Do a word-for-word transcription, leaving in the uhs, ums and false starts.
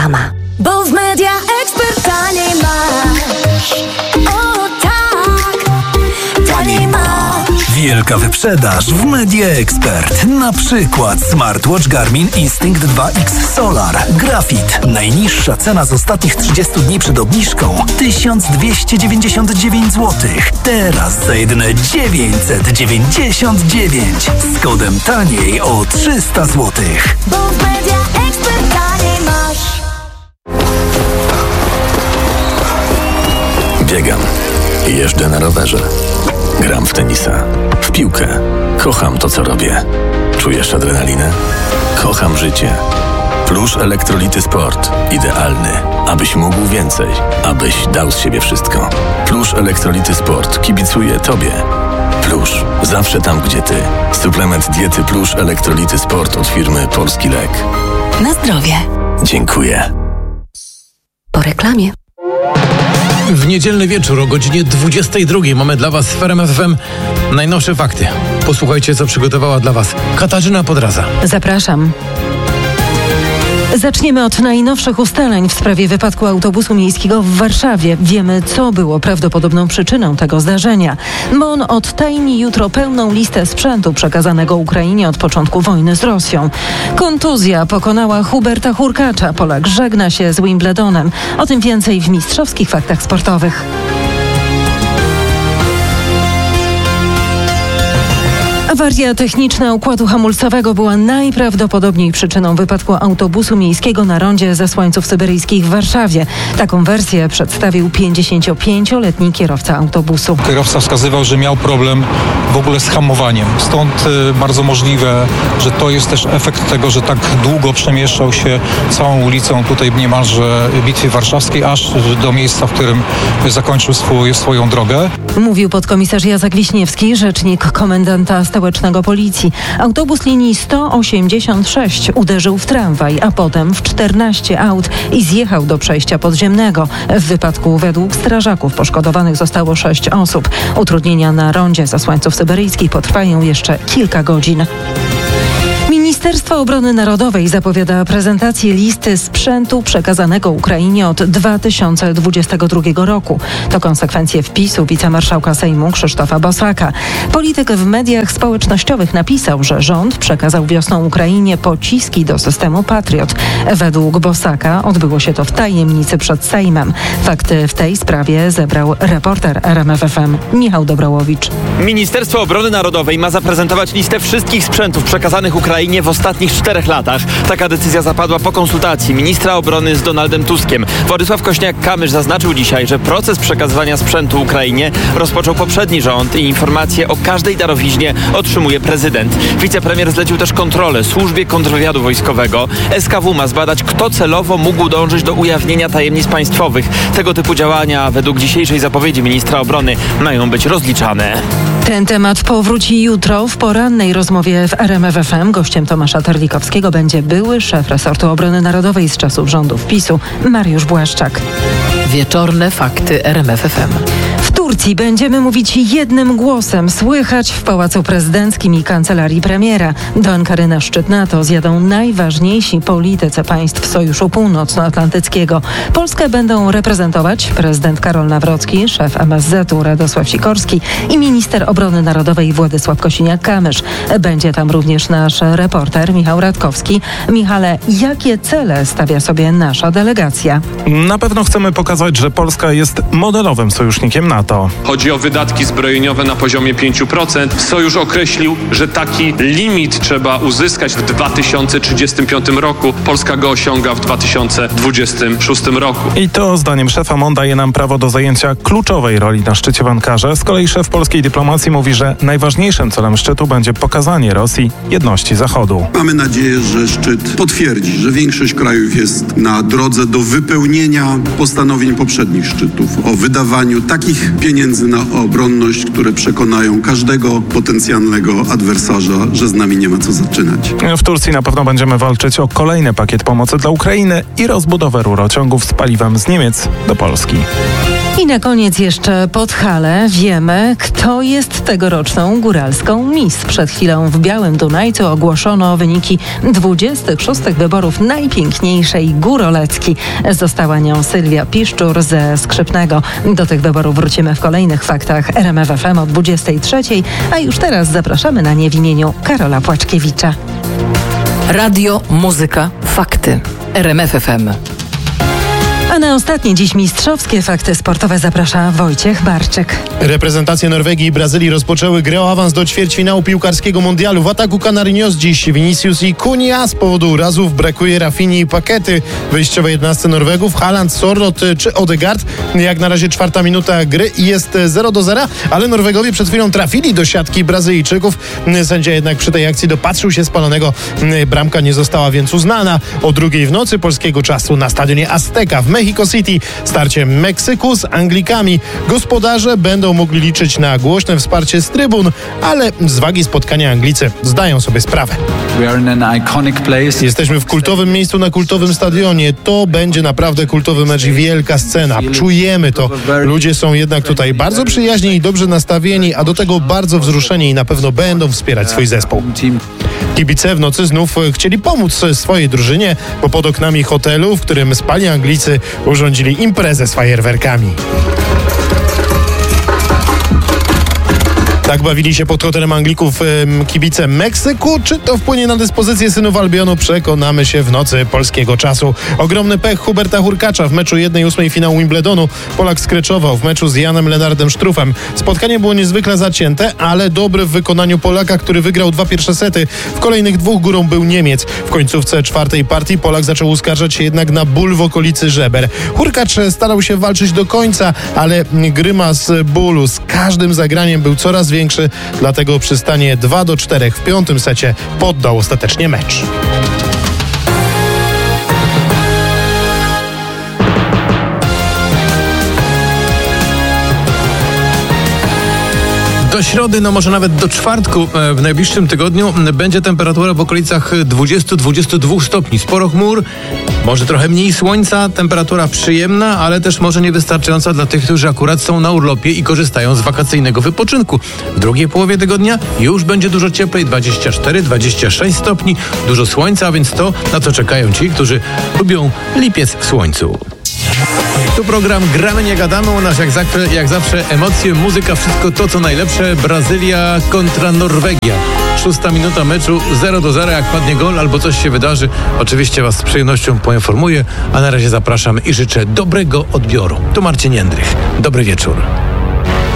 reklama. Bo w Media Expert taniej masz. O tak, taniej masz. Wielka wyprzedaż w Media Expert. Na przykład smartwatch Garmin Instinct dwa X Solar Graphit. Najniższa cena z ostatnich trzydziestu dni przed obniżką tysiąc dwieście dziewięćdziesiąt dziewięć złotych. Teraz za jedyne dziewięćset dziewięćdziesiąt dziewięć. Z kodem taniej o trzysta złotych. Bo w Media Expert taniej masz. Biegam. Jeżdżę na rowerze. Gram w tenisa. W piłkę. Kocham to, co robię. Czujesz adrenalinę? Kocham życie. Plusz Elektrolity Sport. Idealny. Abyś mógł więcej. Abyś dał z siebie wszystko. Plusz Elektrolity Sport. Kibicuję Tobie. Plusz. Zawsze tam, gdzie Ty. Suplement diety Plusz Elektrolity Sport od firmy Polski Lek. Na zdrowie. Dziękuję. Po reklamie. W niedzielny wieczór o godzinie dwudziestej drugiej mamy dla Was w R M F F M najnowsze fakty. Posłuchajcie, co przygotowała dla Was Katarzyna Podraza. Zapraszam. Zaczniemy od najnowszych ustaleń w sprawie wypadku autobusu miejskiego w Warszawie. Wiemy, co było prawdopodobną przyczyną tego zdarzenia. M O N odtajni jutro pełną listę sprzętu przekazanego Ukrainie od początku wojny z Rosją. Kontuzja pokonała Huberta Hurkacza. Polak żegna się z Wimbledonem. O tym więcej w mistrzowskich faktach sportowych. Awaria techniczna układu hamulcowego była najprawdopodobniej przyczyną wypadku autobusu miejskiego na rondzie Zesłańców Syberyjskich w Warszawie. Taką wersję przedstawił pięćdziesięciopięcioletni kierowca autobusu. Kierowca wskazywał, że miał problem w ogóle z hamowaniem. Stąd y, bardzo możliwe, że to jest też efekt tego, że tak długo przemieszczał się całą ulicą tutaj niemalże Bitwy Warszawskiej, aż do miejsca, w którym zakończył swój, swoją drogę. Mówił podkomisarz Jacek Wiśniewski, rzecznik komendanta stołecznego policji. Autobus linii sto osiemdziesiąt sześć uderzył w tramwaj, a potem w czternaście aut i zjechał do przejścia podziemnego. W wypadku według strażaków poszkodowanych zostało sześć osób. Utrudnienia na rondzie Zesłańców Syberyjskich potrwają jeszcze kilka godzin. Ministerstwo Obrony Narodowej zapowiada prezentację listy sprzętu przekazanego Ukrainie od dwa tysiące dwudziestego drugiego roku. To konsekwencje wpisu wicemarszałka Sejmu Krzysztofa Bosaka. Polityk w mediach społecznościowych napisał, że rząd przekazał wiosną Ukrainie pociski do systemu Patriot. Według Bosaka odbyło się to w tajemnicy przed Sejmem. Fakty w tej sprawie zebrał reporter R M F F M Michał Dobrałowicz. Ministerstwo Obrony Narodowej ma zaprezentować listę wszystkich sprzętów przekazanych Ukrainie w ostatnich czterech latach. Taka decyzja zapadła po konsultacji ministra obrony z Donaldem Tuskiem. Władysław Kośniak-Kamysz zaznaczył dzisiaj, że proces przekazywania sprzętu Ukrainie rozpoczął poprzedni rząd i informacje o każdej darowiźnie otrzymuje prezydent. Wicepremier zlecił też kontrolę służbie kontrwywiadu wojskowego. S K W ma zbadać, kto celowo mógł dążyć do ujawnienia tajemnic państwowych. Tego typu działania według dzisiejszej zapowiedzi ministra obrony mają być rozliczane. Ten temat powróci jutro w porannej rozmowie w R M F F M. Gościem Tomasza Terlikowskiego będzie były szef resortu obrony narodowej z czasów rządów PiSu Mariusz Błaszczak. Wieczorne fakty R M F F M. W Turcji będziemy mówić jednym głosem. Słychać w Pałacu Prezydenckim i Kancelarii Premiera. Do Ankary na szczyt NATO zjadą najważniejsi politycy państw Sojuszu Północnoatlantyckiego. Polskę będą reprezentować prezydent Karol Nawrocki, szef M S Z u Radosław Sikorski i minister obrony narodowej Władysław Kosiniak-Kamysz. Będzie tam również nasz reporter Michał Radkowski. Michale, jakie cele stawia sobie nasza delegacja? Na pewno chcemy pokazać, że Polska jest modelowym sojusznikiem NATO. Chodzi o wydatki zbrojeniowe na poziomie pięć procent. Sojusz określił, że taki limit trzeba uzyskać w dwa tysiące trzydziestym piątym roku. Polska go osiąga w dwa tysiące dwudziestym szóstym roku. I to zdaniem szefa M O N daje nam prawo do zajęcia kluczowej roli na szczycie w Ankarze. Z kolei szef polskiej dyplomacji mówi, że najważniejszym celem szczytu będzie pokazanie Rosji jedności Zachodu. Mamy nadzieję, że szczyt potwierdzi, że większość krajów jest na drodze do wypełnienia postanowień poprzednich szczytów o wydawaniu takich pieniędzy na obronność, które przekonają każdego potencjalnego adwersarza, że z nami nie ma co zaczynać. W Turcji na pewno będziemy walczyć o kolejny pakiet pomocy dla Ukrainy i rozbudowę rurociągów z paliwem z Niemiec do Polski. I na koniec jeszcze Podhale. Wiemy, kto jest tegoroczną góralską Miss. Przed chwilą w Białym Dunajcu ogłoszono wyniki dwudziestych szóstych wyborów najpiękniejszej górolecki. Została nią Sylwia Piszczur ze Skrzypnego. Do tych wyborów wrócimy w kolejnych faktach R M F F M o dwudziestej trzeciej, a już teraz zapraszamy na nie w imieniu Karola Płaczkiewicza. Radio, muzyka, fakty. R M F F M. A na ostatnie dziś mistrzowskie fakty sportowe zaprasza Wojciech Barczyk. Reprezentacje Norwegii i Brazylii rozpoczęły grę o awans do ćwierćfinału piłkarskiego mundialu. W ataku Canarinos dziś Vinicius i Cunha. Z powodu urazów brakuje Rafini i Pakety. W wyjściowej jedenastce Norwegów Haaland, Sorloth czy Odegaard. Jak na razie czwarta minuta gry i jest zero do zera, ale Norwegowie przed chwilą trafili do siatki Brazylijczyków. Sędzia jednak przy tej akcji dopatrzył się spalonego. Bramka nie została więc uznana. O drugiej w nocy polskiego czasu na stadionie Azteca w Mexico City starcie Meksyku z Anglikami. Gospodarze będą mogli liczyć na głośne wsparcie z trybun, ale z wagi spotkania Anglicy zdają sobie sprawę. Jesteśmy w kultowym miejscu na kultowym stadionie. To będzie naprawdę kultowy mecz i wielka scena. Czujemy to. Ludzie są jednak tutaj bardzo przyjaźni i dobrze nastawieni, a do tego bardzo wzruszeni i na pewno będą wspierać swój zespół. Kibice w nocy znów chcieli pomóc swojej drużynie, bo pod oknami hotelu, w którym spali Anglicy, urządzili imprezę z fajerwerkami. Tak bawili się pod hotelem Anglików kibice Meksyku. Czy to wpłynie na dyspozycję synów Albionu? Przekonamy się w nocy polskiego czasu. Ogromny pech Huberta Hurkacza w meczu jednej ósmej finału Wimbledonu. Polak skreczował w meczu z Janem Lenardem Struffem. Spotkanie było niezwykle zacięte, ale dobre w wykonaniu Polaka, który wygrał dwa pierwsze sety. W kolejnych dwóch górą był Niemiec. W końcówce czwartej partii Polak zaczął uskarżać się jednak na ból w okolicy żeber. Hurkacz starał się walczyć do końca, ale grymas bólu z każdym zagraniem był coraz większy. Większy, dlatego przy stanie dwa do czterech w piątym secie poddał ostatecznie mecz. Do środy, no może nawet do czwartku w najbliższym tygodniu będzie temperatura w okolicach dwudziestu do dwudziestu dwóch stopni. Sporo chmur, może trochę mniej słońca, temperatura przyjemna, ale też może niewystarczająca dla tych, którzy akurat są na urlopie i korzystają z wakacyjnego wypoczynku. W drugiej połowie tygodnia już będzie dużo cieplej, dwadzieścia cztery do dwudziestu sześciu stopni, dużo słońca, a więc to, na co czekają ci, którzy lubią lipiec w słońcu. Tu program Gramy, nie gadamy. U nas jak zawsze, jak zawsze emocje, muzyka, wszystko to, co najlepsze. Brazylia kontra Norwegia. Szósta minuta meczu, zero do zera. Jak padnie gol albo coś się wydarzy, oczywiście was z przyjemnością poinformuję. A na razie zapraszam i życzę dobrego odbioru. Tu Marcin Jędrych. Dobry wieczór.